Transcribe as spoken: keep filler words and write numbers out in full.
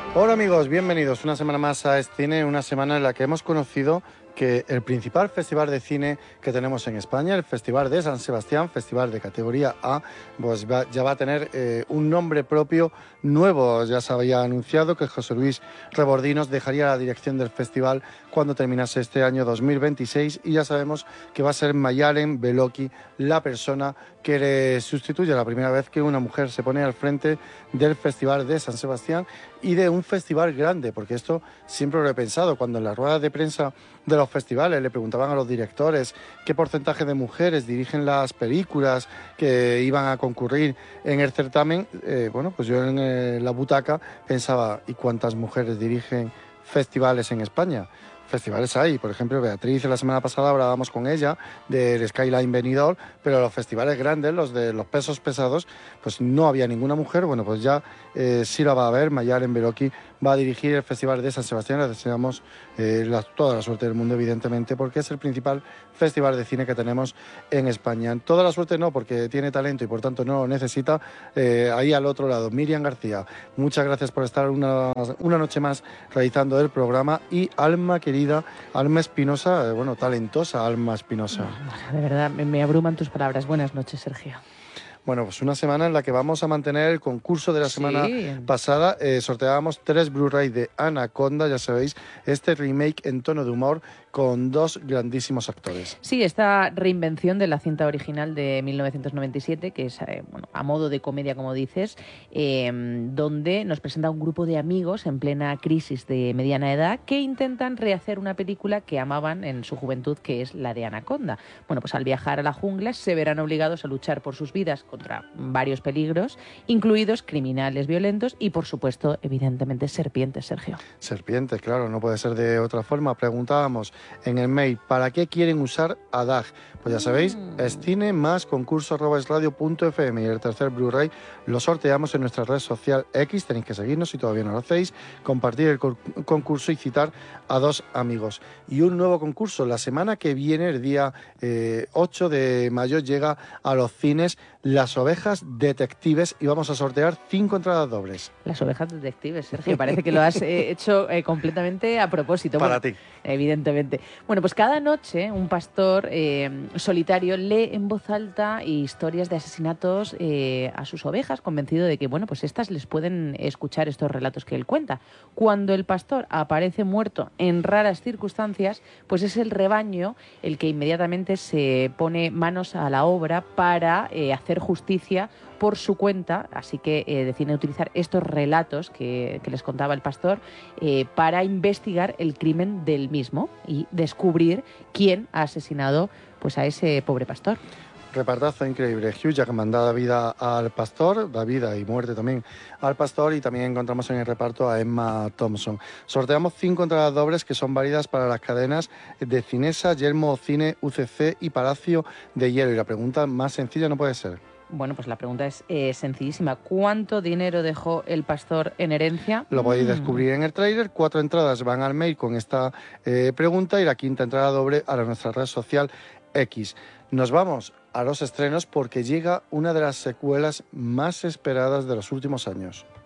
Hola amigos, bienvenidos una semana más a Escine, una semana en la que hemos conocido que el principal festival de cine que tenemos en España, el Festival de San Sebastián, festival de categoría A, pues va, ya va a tener eh, un nombre propio nuevo. Ya se había anunciado que José Luis Rebordinos dejaría la dirección del festival cuando terminase este año dos mil veintiséis y ya sabemos que va a ser Mayalen Beloki la persona que le sustituye, la primera vez que una mujer se pone al frente del Festival de San Sebastián y de un festival grande, porque esto siempre lo he pensado, cuando en las ruedas de prensa de los festivales le preguntaban a los directores qué porcentaje de mujeres dirigen las películas que iban a concurrir en el certamen, eh, bueno, pues yo en eh, la butaca pensaba, ¿y cuántas mujeres dirigen festivales en España? Festivales hay, por ejemplo, Beatriz, la semana pasada hablábamos con ella del Skyline Benidorm, pero los festivales grandes, los de los pesos pesados, pues no había ninguna mujer. Bueno, pues ya eh, sí la va a haber. Mayalen Beloki va a dirigir el Festival de San Sebastián. Le deseamos eh, la, toda la suerte del mundo, evidentemente, porque es el principal festival de cine que tenemos en España. Toda la suerte no, porque tiene talento y por tanto no lo necesita. Eh, ahí al otro lado, Miriam García, muchas gracias por estar una, una noche más realizando el programa. Y Alma, querida Alma Espinosa, eh, bueno, talentosa Alma Espinosa. De verdad, me, me abruman tus palabras. Buenas noches, Sergio. Bueno, pues una semana en la que vamos a mantener el concurso de la semana sí. pasada. Eh, sorteábamos tres Blu-ray de Anaconda, ya sabéis, este remake en tono de humor con dos grandísimos actores. Sí, esta reinvención de la cinta original de mil novecientos noventa y siete, que es eh, bueno, a modo de comedia, como dices, eh, donde nos presenta un grupo de amigos en plena crisis de mediana edad que intentan rehacer una película que amaban en su juventud, que es la de Anaconda. Bueno, pues al viajar a la jungla se verán obligados a luchar por sus vidas contra varios peligros, incluidos criminales violentos y, por supuesto, evidentemente, serpientes, Sergio. Serpientes, claro, no puede ser de otra forma. Preguntábamos en el mail, ¿para qué quieren usar a D A G? Pues ya sabéis, mm. es cine más concurso arroba esradio punto f m, y el tercer Blu-ray lo sorteamos en nuestra red social X. Tenéis que seguirnos si todavía no lo hacéis, compartir el concurso y citar a dos amigos. Y un nuevo concurso, la semana que viene, el día eh, ocho de mayo, llega a los cines Las Ovejas Detectives y vamos a sortear cinco entradas dobles. Las Ovejas Detectives, Sergio, parece que lo has eh, hecho eh, completamente a propósito. Para bueno, ti. Evidentemente. Bueno, pues cada noche un pastor eh, solitario lee en voz alta historias de asesinatos eh, a sus ovejas, convencido de que, bueno, pues estas les pueden escuchar estos relatos que él cuenta. Cuando el pastor aparece muerto en raras circunstancias, pues es el rebaño el que inmediatamente se pone manos a la obra para eh, hacer justicia por su cuenta, así que eh, deciden utilizar estos relatos que, que les contaba el pastor eh, para investigar el crimen del mismo y descubrir quién ha asesinado pues a ese pobre pastor. Repartazo increíble. Hugh Jackman da vida al pastor, da vida y muerte también al pastor, y también encontramos en el reparto a Emma Thompson. Sorteamos cinco entradas dobles que son válidas para las cadenas de Cinesa, Yelmo Cine, U C C y Palacio de Hielo. Y la pregunta más sencilla no puede ser. Bueno, pues la pregunta es eh, sencillísima. ¿Cuánto dinero dejó el pastor en herencia? Lo podéis mm. descubrir en el tráiler. Cuatro entradas van al mail con esta eh, pregunta y la quinta entrada doble a nuestra red social X. Nos vamos a los estrenos porque llega una de las secuelas más esperadas de los últimos años.